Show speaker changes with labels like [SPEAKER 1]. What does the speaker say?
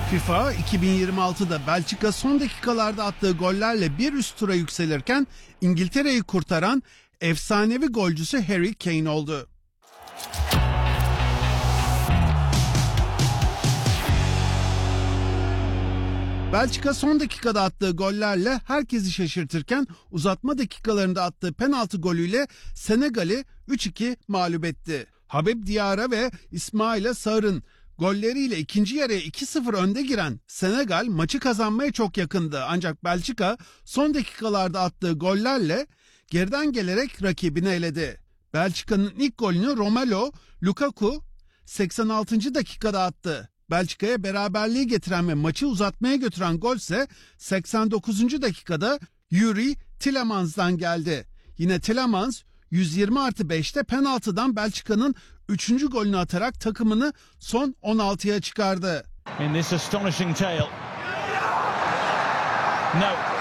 [SPEAKER 1] FIFA 2026'da Belçika son dakikalarda attığı gollerle bir üst tura yükselirken İngiltere'yi kurtaran efsanevi golcüsü Harry Kane oldu. Belçika son dakikada attığı gollerle herkesi şaşırtırken uzatma dakikalarında attığı penaltı golüyle Senegal'i 3-2 mağlup etti. Habib Diarra ve İsmaila Sarr'ın golleriyle ikinci yarıya 2-0 önde giren Senegal maçı kazanmaya çok yakındı. Ancak Belçika son dakikalarda attığı gollerle geriden gelerek rakibini eledi. Belçika'nın ilk golünü Romelu Lukaku 86. dakikada attı. Belçika'ya beraberliği getiren ve maçı uzatmaya götüren gol ise 89. dakikada Yuri Tillemans'dan geldi. Yine Tillemans 120+5'te penaltıdan Belçika'nın 3. golünü atarak takımını son 16'ya çıkardı.
[SPEAKER 2] In this astonishing tale. No.